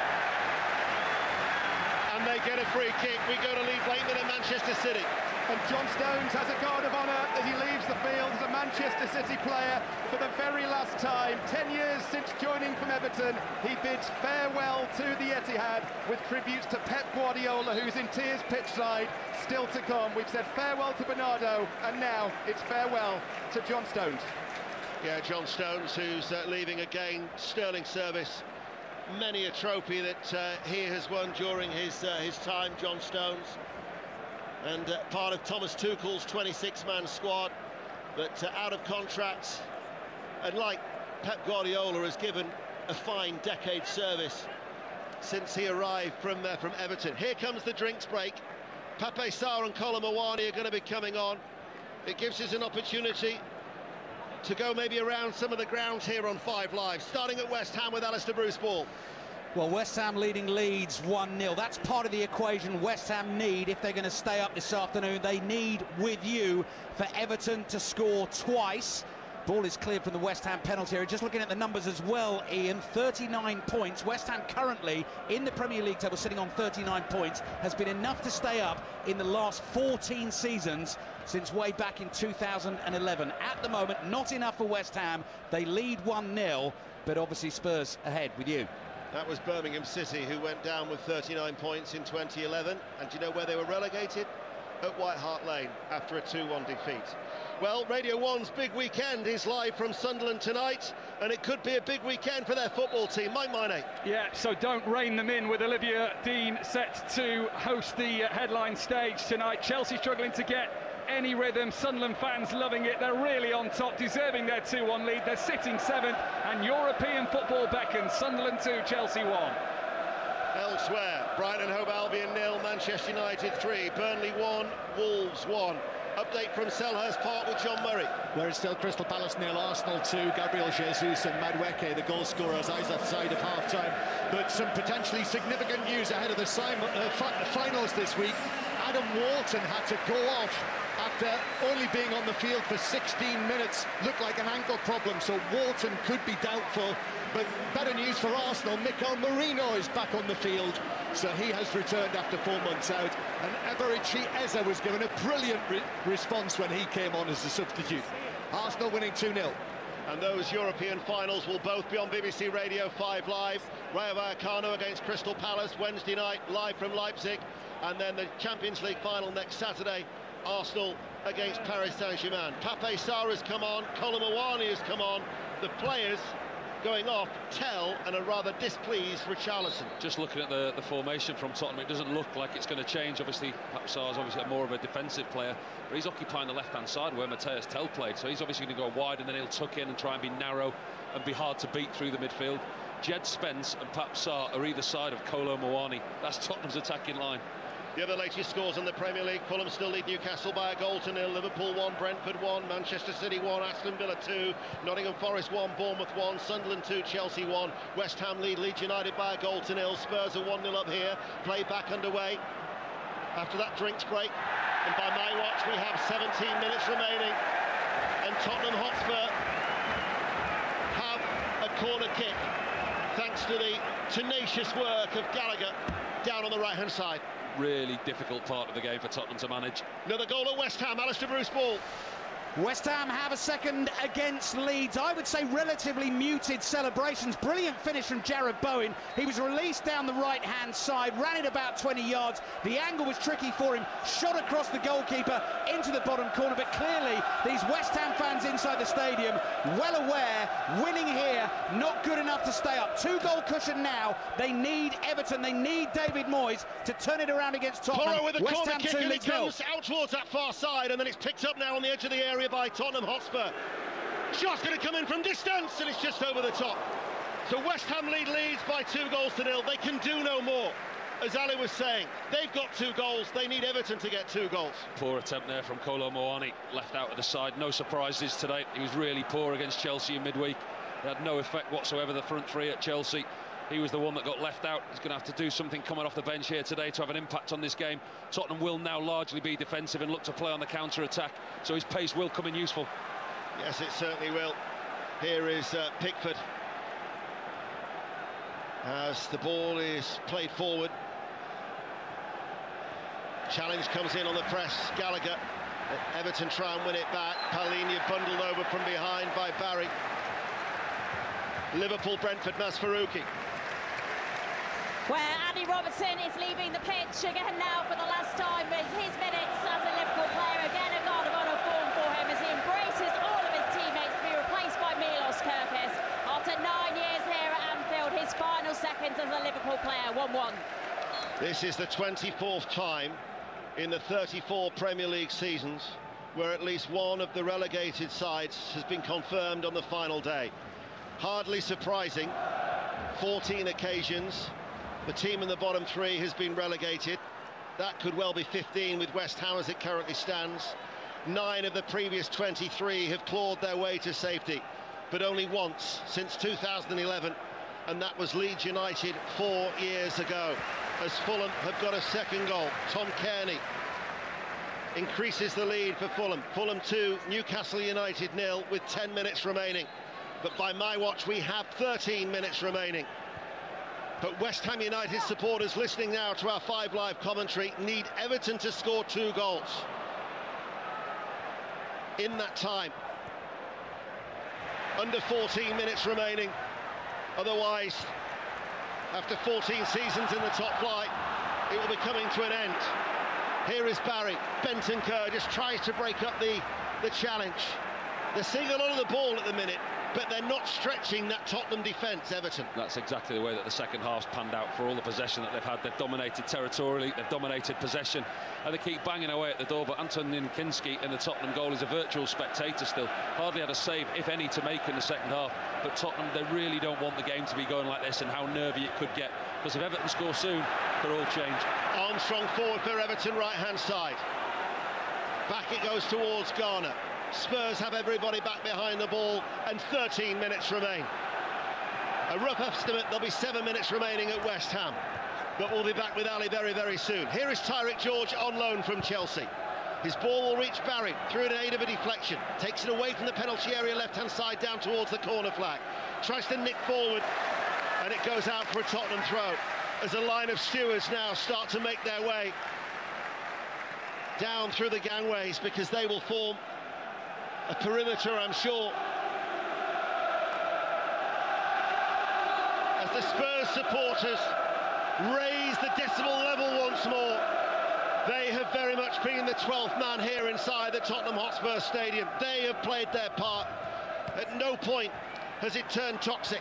and they get a free kick. We go to Lee Blakeman at Manchester City. And John Stones has a guard of honour as he leaves the field as a Manchester City player for the very last time. Ten years since joining from Everton, he bids farewell to the Etihad with tributes to Pep Guardiola, who's in tears pitchside. Still to come. We've said farewell to Bernardo, and now it's farewell to John Stones. Yeah, John Stones, who's uh, leaving again. Sterling service. Many a trophy that uh, he has won during his uh, his time, John Stones. And uh, part of Thomas Tuchel's twenty-six man squad, but uh, out of contract, and like Pep Guardiola has given a fine decade service since he arrived from uh, from Everton. Here comes the drinks break. Pape Sarr and Colomawani are going to be coming on. It gives us an opportunity to go maybe around some of the grounds here on Five Live, starting at West Ham with Alistair Bruce Ball. Well, West Ham leading Leeds one nil. That's part of the equation West Ham need if they're going to stay up this afternoon. They need, with you, for Everton to score twice. Ball is cleared from the West Ham penalty area. Just looking at the numbers as well, Ian, thirty-nine points. West Ham currently in the Premier League table sitting on thirty-nine points. Has been enough to stay up in the last fourteen seasons since way back in two thousand eleven. At the moment, not enough for West Ham. They lead one nil, but obviously Spurs ahead with you. That was Birmingham City, who went down with thirty-nine points in twenty eleven. And do you know where they were relegated? At White Hart Lane, after a two one defeat. Well, Radio one's big weekend is live from Sunderland tonight, and it could be a big weekend for their football team. Mike Miney. Yeah, so don't rein them in with Olivia Dean set to host the uh, headline stage tonight. Chelsea struggling to get any rhythm. Sunderland fans loving it. They're really on top, deserving their two one lead. They're sitting seventh, and European football beckons. Sunderland two, Chelsea one. Elsewhere, Brighton Hove Albion nil, Manchester United three, Burnley one, Wolves one. Update from Selhurst Park with John Murray. Where it's still Crystal Palace nil, Arsenal two, Gabriel Jesus and Madueke, the goal scorers, either side of half-time. But some potentially significant news ahead of the uh, fi finals this week. Adam Wharton had to go off after only being on the field for sixteen minutes. Looked like an ankle problem, so Wharton could be doubtful. But better news for Arsenal, Mikel Merino is back on the field, so he has returned after four months out. And Eberechi Eze was given a brilliant re response when he came on as a substitute. Arsenal winning two nil. And those European finals will both be on B B C Radio five Live. Rayo Vallecano against Crystal Palace Wednesday night, live from Leipzig. And then the Champions League final next Saturday, Arsenal against Paris Saint-Germain. Pape Sarr has come on, Kolo Muani has come on. The players going off, Tell and a rather displeased Richarlison. Just looking at the, the formation from Tottenham, it doesn't look like it's going to change. Obviously, Pape Sarr is obviously more of a defensive player, but he's occupying the left-hand side where Matthias Tell played, so he's obviously going to go wide and then he'll tuck in and try and be narrow and be hard to beat through the midfield. Jed Spence and Pape Sarr are either side of Kolo Muani. That's Tottenham's attacking line. The other latest scores in the Premier League: Fulham still lead Newcastle by a goal to nil, Liverpool one, Brentford one, Manchester City one, Aston Villa two, Nottingham Forest one, Bournemouth one, Sunderland two, Chelsea one, West Ham lead Leeds United by a goal to nil, Spurs are one nil up here, play back underway after that drinks break, and by my watch we have seventeen minutes remaining, and Tottenham Hotspur have a corner kick thanks to the tenacious work of Gallagher down on the right hand side. Really difficult part of the game for Tottenham to manage. Another goal at West Ham, Alistair Bruce ball. West Ham have a second against Leeds. I would say relatively muted celebrations. Brilliant finish from Jared Bowen. He was released down the right-hand side, ran it about twenty yards. The angle was tricky for him. Shot across the goalkeeper into the bottom corner. But clearly, these West Ham fans inside the stadium, well aware, winning here, not good enough to stay up. Two-goal cushion now. They need Everton. They need David Moyes to turn it around against Tottenham. Porro with a West corner Ham kick, two, and it Leeds nil. comes out towards that far side, and then it's picked up now on the edge of the area by Tottenham Hotspur. Shot's going to come in from distance, and it's just over the top. So West Ham lead Leeds by two goals to nil. They can do no more. As Ali was saying, they've got two goals. They need Everton to get two goals. Poor attempt there from Kolo Muani, left out of the side. No surprises today. He was really poor against Chelsea in midweek. It had no effect whatsoever, the front three at Chelsea. He was the one that got left out. He's going to have to do something coming off the bench here today to have an impact on this game. Tottenham will now largely be defensive and look to play on the counter-attack, so his pace will come in useful. Yes, it certainly will. Here is uh, Pickford. As the ball is played forward. Challenge comes in on the press. Gallagher. Everton try and win it back. Palhinha bundled over from behind by Barry. Liverpool, Brentford, Masfarouki. Where Andy Robertson is leaving the pitch again now for the last time with his minutes as a Liverpool player. Again, a guard of honour form for him as he embraces all of his teammates to be replaced by Milos Kerkez. After nine years here at Anfield, his final seconds as a Liverpool player, one one. This is the twenty-fourth time in the thirty-four Premier League seasons where at least one of the relegated sides has been confirmed on the final day. Hardly surprising, fourteen occasions. The team in the bottom three has been relegated. That could well be fifteen with West Ham as it currently stands. Nine of the previous twenty-three have clawed their way to safety, but only once since two thousand eleven, and that was Leeds United four years ago, as Fulham have got a second goal. Tom Kearney increases the lead for Fulham. Fulham two, Newcastle United nil with ten minutes remaining. But by my watch, we have thirteen minutes remaining. But West Ham United supporters listening now to our five live commentary need Everton to score two goals in that time. Under fourteen minutes remaining. Otherwise, after fourteen seasons in the top flight, it will be coming to an end. Here is Barry. Bentancur just tries to break up the, the challenge. They're seeing a lot of the ball at the minute, but they're not stretching that Tottenham defence, Everton. That's exactly the way that the second half's panned out for all the possession that they've had. They've dominated territorially, they've dominated possession, and they keep banging away at the door. But Anton Kinski in the Tottenham goal is a virtual spectator still. Hardly had a save, if any, to make in the second half. But Tottenham, they really don't want the game to be going like this, and how nervy it could get because if Everton score soon, could all change. Armstrong forward for Everton, right-hand side. Back it goes towards Garner. Spurs have everybody back behind the ball, and thirteen minutes remain. A rough estimate, there'll be seven minutes remaining at West Ham. But we'll be back with Ali very, very soon. Here is Tyrick George on loan from Chelsea. His ball will reach Barry through an aid of a deflection. Takes it away from the penalty area, left-hand side, down towards the corner flag. Tries to nick forward, and it goes out for a Tottenham throw. As a line of stewards now start to make their way down through the gangways, because they will form a perimeter, I'm sure. As the Spurs supporters raise the decibel level once more, they have very much been the twelfth man here inside the Tottenham Hotspur Stadium. They have played their part. At no point has it turned toxic.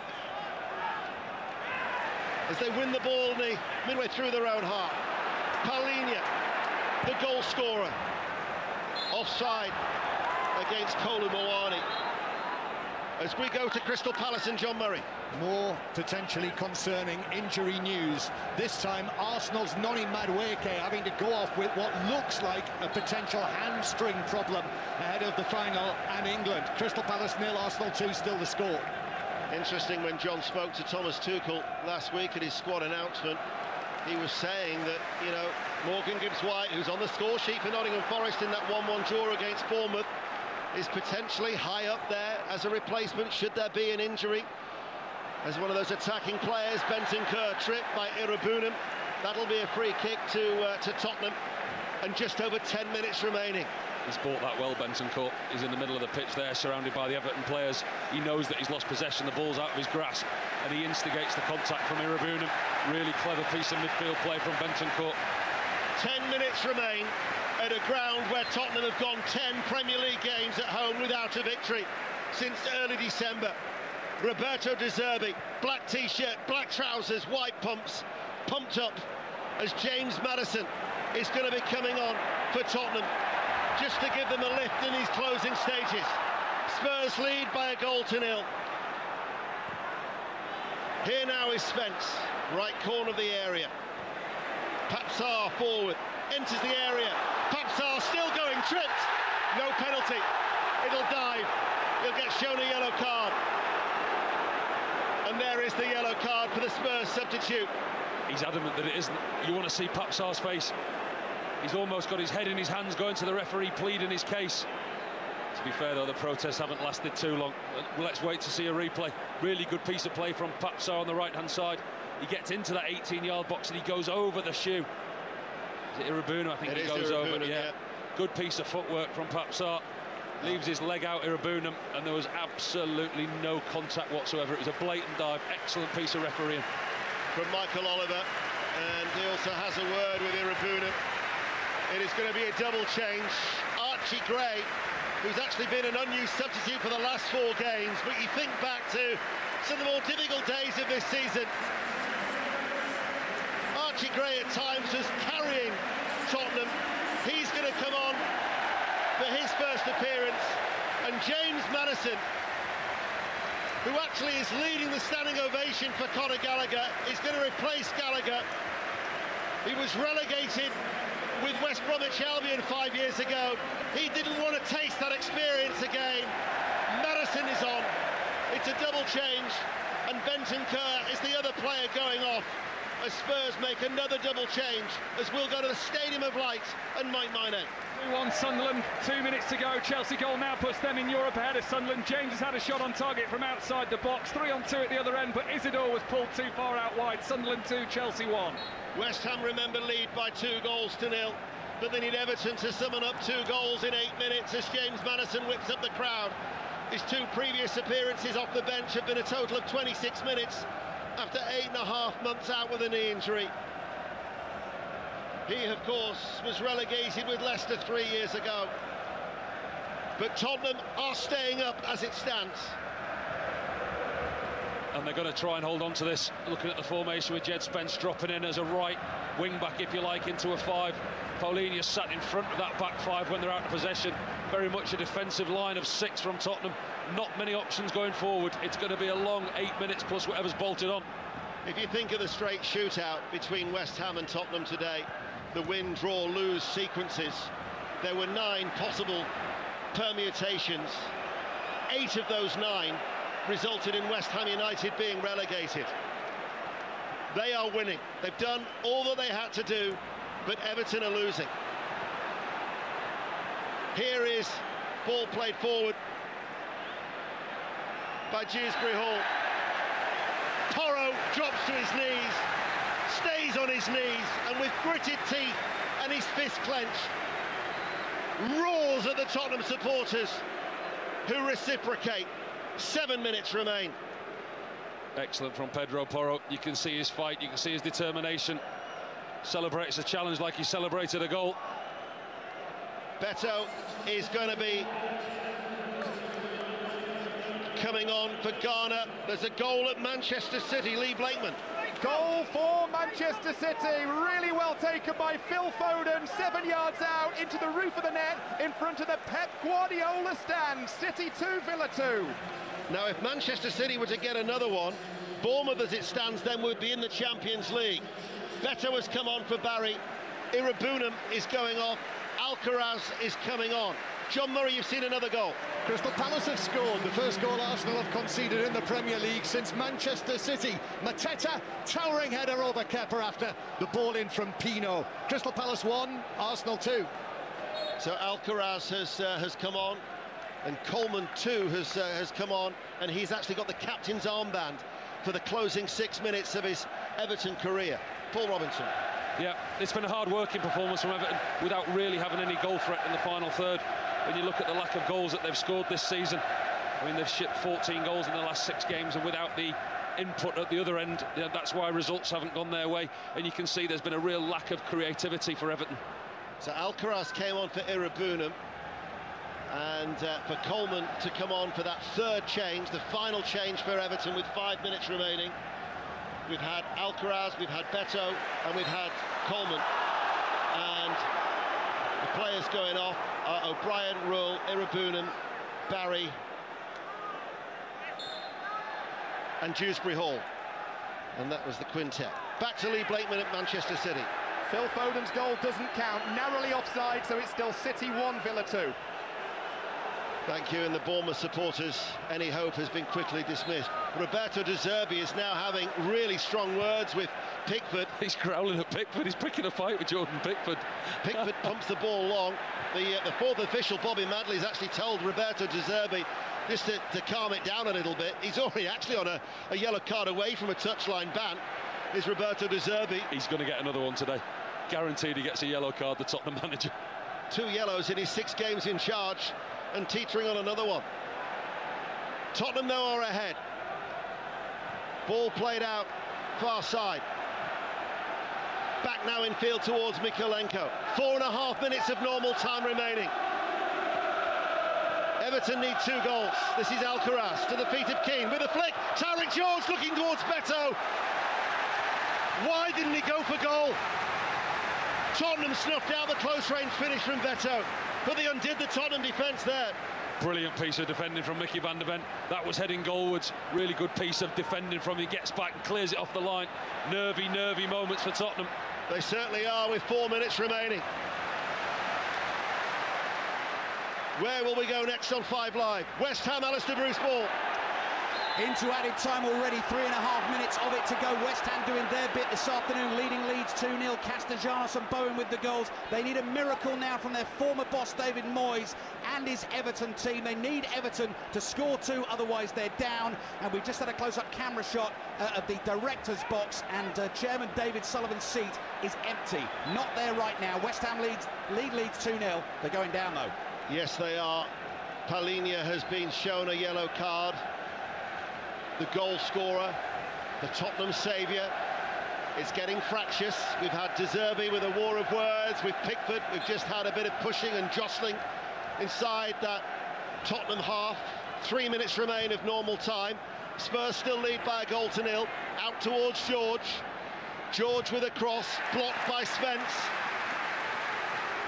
As they win the ball in the midway through their own half. Paulinho, the goal scorer, offside against Kolo Muani. As we go to Crystal Palace and John Murray. More potentially concerning injury news. This time Arsenal's Noni Madueke having to go off with what looks like a potential hamstring problem ahead of the final, and England. Crystal Palace nil, Arsenal two, still the score. Interesting, when John spoke to Thomas Tuchel last week at his squad announcement, he was saying that, you know, Morgan Gibbs-White, who's on the score sheet for Nottingham Forest in that one one draw against Bournemouth, is potentially high up there as a replacement should there be an injury. As one of those attacking players, Bentancur tripped by Irabunum. That'll be a free kick to uh, to Tottenham, and just over ten minutes remaining. He's bought that well, Bentancur. He's in the middle of the pitch there, surrounded by the Everton players. He knows that he's lost possession, the ball's out of his grasp, and he instigates the contact from Irabunum. Really clever piece of midfield play from Bentancur. Ten minutes remain at a ground where Tottenham have gone ten Premier League games at home without a victory since early December. Roberto De Zerbi, black t-shirt, black trousers, white pumps, pumped up as James Maddison is going to be coming on for Tottenham, just to give them a lift in these closing stages. Spurs lead by a goal to nil. Here now is Spence, right corner of the area. Papsar forward, enters the area. Papsar still going, tripped. No penalty. It'll dive. He'll get shown a yellow card. And there is the yellow card for the Spurs substitute. He's adamant that it isn't. You want to see Papsar's face. He's almost got his head in his hands, going to the referee, pleading his case. To be fair, though, the protests haven't lasted too long. Let's wait to see a replay. Really good piece of play from Papsar on the right-hand side. He gets into that eighteen-yard box and he goes over the shoe. Is it Irabunum? I think it he goes Irabunum, over. Yeah. yeah. Good piece of footwork from Papsar. Leaves his leg out, Irabunum, and there was absolutely no contact whatsoever. It was a blatant dive. Excellent piece of refereeing. From Michael Oliver, and he also has a word with Irabunum. It is going to be a double change. Archie Gray, who's actually been an unused substitute for the last four games, but you think back to some of the more difficult days of this season. Archie Gray at times was carrying Tottenham. He's going to come on for his first appearance, and James Maddison, who actually is leading the standing ovation for Conor Gallagher, is going to replace Gallagher. He was relegated with West Bromwich Albion five years ago. He didn't want to taste that experience again. Maddison is on. It's a double change, and Bentancur is the other player going off as Spurs make another double change, as we'll go to the Stadium of Light and Mike Minay. two one Sunderland, two minutes to go. Chelsea goal now puts them in Europe ahead of Sunderland. James has had a shot on target from outside the box. Three on two at the other end, but Isidore was pulled too far out wide. Sunderland two, Chelsea one. West Ham, remember, lead by two goals to nil, but they need Everton to summon up two goals in eight minutes as James Maddison whips up the crowd. His two previous appearances off the bench have been a total of twenty-six minutes after eight and a half months out with a knee injury. He, of course, was relegated with Leicester three years ago. But Tottenham are staying up as it stands. And they're going to try and hold on to this. Looking at the formation with Jed Spence dropping in as a right wing-back, if you like, into a five. Paulinho sat in front of that back five when they're out of possession. Very much a defensive line of six from Tottenham. Not many options going forward. It's going to be a long eight minutes plus whatever's bolted on. If you think of the straight shootout between West Ham and Tottenham today, the win, draw, lose sequences, there were nine possible permutations. Eight of those nine resulted in West Ham United being relegated. They are winning. They've done all that they had to do, but Everton are losing. Here is ball played forward by Dewsbury Hall. Porro drops to his knees, stays on his knees, and with gritted teeth and his fist clenched, roars at the Tottenham supporters, who reciprocate. Seven minutes remain. Excellent from Pedro Porro. You can see his fight, you can see his determination. Celebrates a challenge like he celebrated a goal. Beto is going to be coming on for Ghana. There's a goal at Manchester City. Lee Blakeman. Goal for Manchester City, really well taken by Phil Foden, seven yards out into the roof of the net in front of the Pep Guardiola stand. City two, Villa two. Now, if Manchester City were to get another one, Bournemouth as it stands then would be in the Champions League. Beto has come on for Barry, Irabunum is going off, Alcaraz is coming on. John Murray, you've seen another goal. Crystal Palace have scored the first goal Arsenal have conceded in the Premier League since Manchester City. Mateta, towering header over Kepa after the ball in from Pino. Crystal Palace one, Arsenal two. So Alcaraz has uh, has come on, and Coleman too has uh, has come on, and he's actually got the captain's armband for the closing six minutes of his Everton career. Paul Robinson. Yeah, it's been a hard-working performance from Everton without really having any goal threat in the final third. When you look at the lack of goals that they've scored this season, I mean, they've shipped fourteen goals in the last six games, and without the input at the other end, you know, that's why results haven't gone their way. And you can see there's been a real lack of creativity for Everton. So Alcaraz came on for Irabunum, and uh, for Coleman to come on for that third change, the final change for Everton with five minutes remaining. We've had Alcaraz, we've had Beto, and we've had Coleman. And the players going off are O'Brien, Rule, Irabunum, Barry, and Dewsbury Hall. And that was the quintet. Back to Lee Blakeman at Manchester City. Phil Foden's goal doesn't count, narrowly offside, so it's still City one, Villa two. Thank you, and the Bournemouth supporters, any hope has been quickly dismissed. Roberto De Zerbi is now having really strong words with Pickford. He's growling at Pickford, he's picking a fight with Jordan Pickford. Pickford pumps the ball long. The, uh, the fourth official, Bobby Madley, has actually told Roberto De Zerbi just to, to calm it down a little bit. He's already actually on a, a yellow card away from a touchline ban, is Roberto De Zerbi. He's going to get another one today. Guaranteed he gets a yellow card, the Tottenham manager. Two yellows in his six games in charge, and teetering on another one. Tottenham though are ahead. Ball played out far side. Back now in field towards Mykolenko. Four and a half minutes of normal time remaining. Everton need two goals. This is Alcaraz to the feet of Keane with a flick. Tyreek George looking towards Beto. Why didn't he go for goal? Tottenham snuffed out the close range finish from Beto, but they undid the Tottenham defence there. Brilliant piece of defending from Mickey van der Ven. That was heading goalwards. Really good piece of defending from him. He gets back and clears it off the line. Nervy, nervy moments for Tottenham. They certainly are with four minutes remaining. Where will we go next on Five Live? West Ham, Alistair Bruce ball. Into added time already, three and a half minutes of it to go. West Ham doing their bit this afternoon, leading Leeds two nil. Castellanos and Bowen with the goals. They need a miracle now from their former boss David Moyes and his Everton team. They need Everton to score two, otherwise they're down. And we've just had a close-up camera shot uh, of the director's box, and uh, Chairman David Sullivan's seat is empty. Not there right now. West Ham leads, lead Leeds two nil. They're going down though. Yes, they are. Palhinha has been shown a yellow card. The goal scorer, the Tottenham saviour, is getting fractious. We've had De Zerbi with a war of words with Pickford. We've just had a bit of pushing and jostling inside that Tottenham half. Three minutes remain of normal time. Spurs still lead by a goal to nil. Out towards George. George with a cross, blocked by Spence.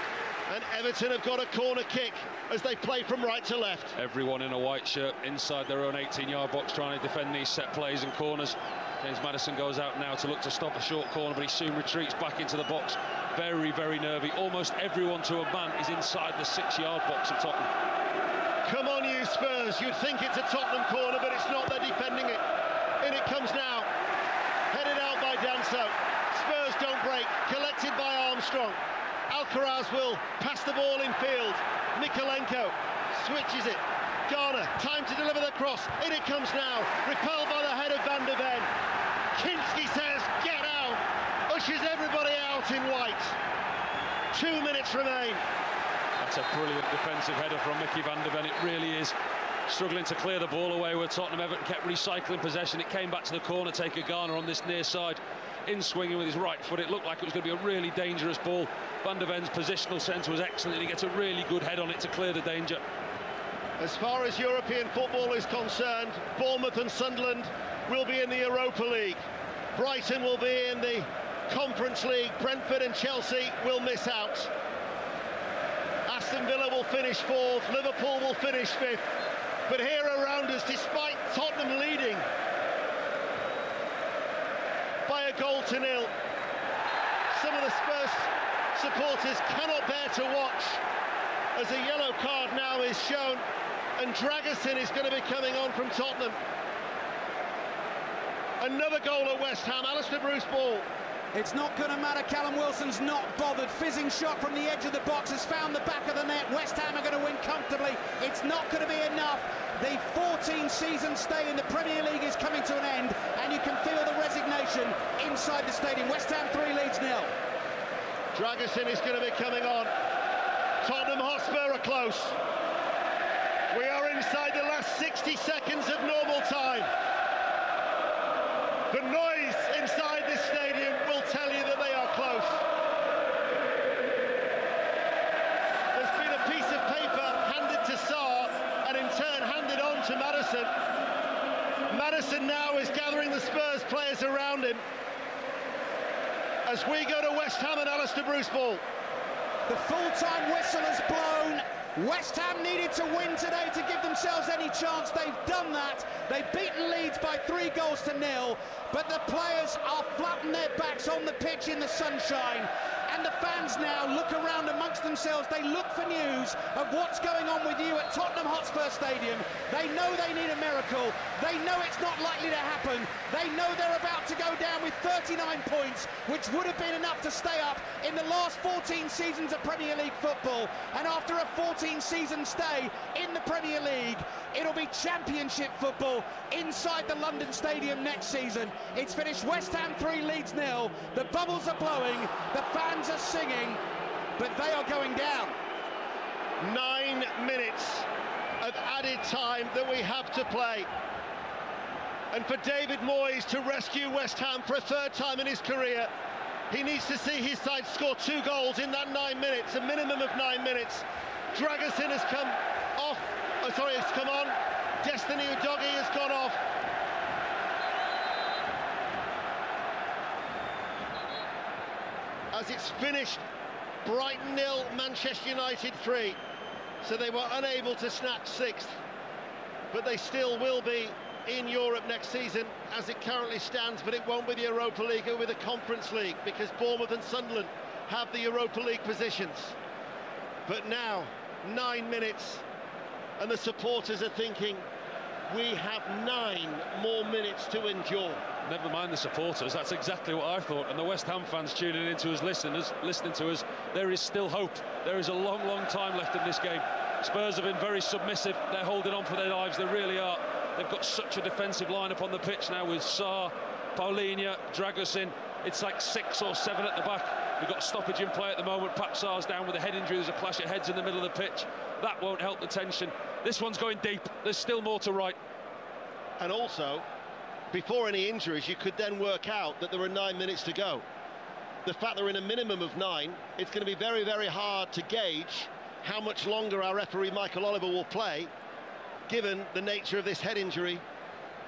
And Everton have got a corner kick as they play from right to left. Everyone in a white shirt inside their own eighteen-yard box trying to defend these set plays and corners. James Maddison goes out now to look to stop a short corner, but he soon retreats back into the box. Very, very nervy. Almost everyone to a man is inside the six-yard box of Tottenham. Come on, you Spurs. You'd think it's a Tottenham corner, but it's not. They're defending it. In it comes now. Headed out by Danso. Spurs don't break. Collected by Armstrong. Alcaraz will pass the ball in field. Mikolenko switches it. Garner, time to deliver the cross. In it comes now. Repelled by the head of Van de Ven. Kinski says, get out. Ushers everybody out in white. Two minutes remain. That's a brilliant defensive header from Mickey Van de Ven. It really is. Struggling to clear the ball away where Tottenham. Everton kept recycling possession. It came back to the corner. Taker Garner on this near side. In swinging with his right foot. It looked like it was going to be a really dangerous ball. Van de Ven's positional sense was excellent, and he gets a really good head on it to clear the danger. As far as European football is concerned, Bournemouth and Sunderland will be in the Europa League. Brighton will be in the Conference League. Brentford and Chelsea will miss out. Aston Villa will finish fourth. Liverpool will finish fifth. But here around us, despite Tottenham leading by a goal to nil, some of the Spurs supporters cannot bear to watch as a yellow card now is shown, and Dragusin is going to be coming on from Tottenham. Another goal at West Ham. Alistair Bruce ball. It's not going to matter. Callum Wilson's not bothered. Fizzing shot from the edge of the box has found the back of the net. West Ham are going to win comfortably. It's not going to be enough. The fourteen season stay in the Premier League is coming to an end, and you can feel the resignation inside the stadium. West Ham three, Leeds nil. Dragusin is going to be coming on. Tottenham Hotspur are close. We are inside the last sixty seconds of normal time. The noise inside this stadium will tell you that they are close. There's been a piece of paper handed to Sarr and in turn handed on to Maddison. Maddison now is gathering the Spurs players around him as we go to West Ham and Alistair Bruce ball. The full-time whistle has blown. West Ham needed to win today to give themselves any chance. They've done that. They've beaten Leeds by three goals to nil, but the players are flat on their backs on the pitch in the sunshine. And the fans now look around amongst themselves. They look for news of what's going on with you at Tottenham Hotspur Stadium. They know they need a miracle. They know it's not likely to happen. They know they're about to go down with thirty-nine points, which would have been enough to stay up in the last fourteen seasons of Premier League football. And after a fourteen season stay in the Premier League, it'll be Championship football inside the London Stadium next season. It's finished West Ham three, Leeds nil. The bubbles are blowing. The fans are singing, but they are going down. Nine minutes of added time that we have to play. And for David Moyes to rescue West Ham for a third time in his career, he needs to see his side score two goals in that nine minutes, a minimum of nine minutes. Dragusin has come off, oh, sorry, has come on. Destiny Udogie has gone off. As it's finished, Brighton nil, Manchester United three. So they were unable to snatch sixth, but they still will be in Europe next season as it currently stands, but it won't be the Europa League or with the Conference League because Bournemouth and Sunderland have the Europa League positions. But now, nine minutes, and the supporters are thinking, we have nine more minutes to endure. Never mind the supporters, that's exactly what I thought. And the West Ham fans tuning in to us, listeners, listening to us, there is still hope. There is a long, long time left in this game. Spurs have been very submissive. They're holding on for their lives, they really are. They've got such a defensive lineup on the pitch now with Sarr, Paulinho, Dragusin. It's like six or seven at the back. We've got a stoppage in play at the moment. Pap Sarr's down with a head injury. There's a clash of heads in the middle of the pitch. That won't help the tension. This one's going deep. There's still more to write. And also, before any injuries, you could then work out that there are nine minutes to go. The fact they're in a minimum of nine, it's going to be very, very hard to gauge how much longer our referee Michael Oliver will play, given the nature of this head injury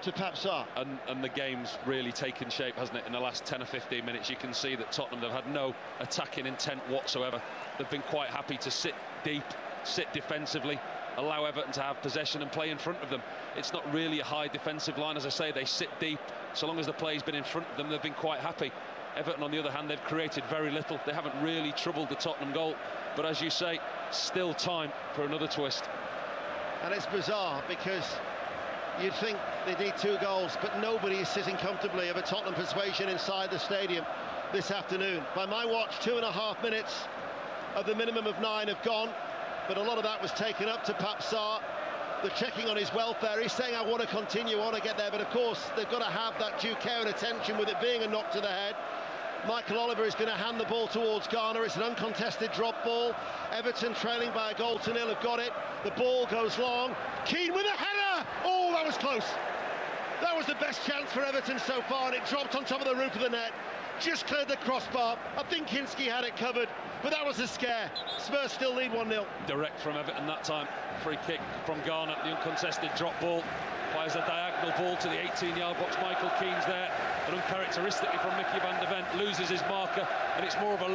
to Papsar. And, and the game's really taken shape, hasn't it? In the last ten or fifteen minutes, you can see that Tottenham have had no attacking intent whatsoever. They've been quite happy to sit deep, sit defensively, allow Everton to have possession and play in front of them. It's not really a high defensive line, as I say. They sit deep. So long as the play's been in front of them, they've been quite happy. Everton, on the other hand, they've created very little. They haven't really troubled the Tottenham goal. But as you say, still time for another twist. And it's bizarre because you'd think they need two goals, but nobody is sitting comfortably of a Tottenham persuasion inside the stadium this afternoon. By my watch, two and a half minutes of the minimum of nine have gone, but a lot of that was taken up to Papsar. They're checking on his welfare. He's saying, I want to continue, I want to get there, but of course they've got to have that due care and attention with it being a knock to the head. Michael Oliver is going to hand the ball towards Garner. It's an uncontested drop ball. Everton, trailing by a goal to nil, have got it. The ball goes long. Keane with a header! Oh, that was close. That was the best chance for Everton so far, and it dropped on top of the roof of the net. Just cleared the crossbar. I think Kinski had it covered, but that was a scare. Spurs still lead one nil. Direct from Everton that time. Free kick from Garner, the uncontested drop ball. Fires a diagonal ball to the eighteen yard box. Michael Keane's there, but uncharacteristically from Mickey van de Ven, loses his marker, and it's more of a